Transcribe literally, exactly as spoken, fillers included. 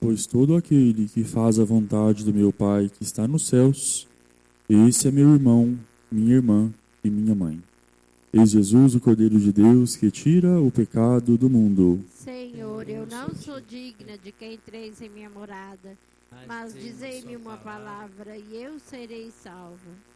pois todo aquele que faz a vontade do meu Pai que está nos céus, esse é meu irmão, minha irmã e minha mãe. Eis Jesus, o Cordeiro de Deus, que tira o pecado do mundo. Senhor, eu não sou digna de que entreis em minha morada, mas dizei-me uma palavra e eu serei salva.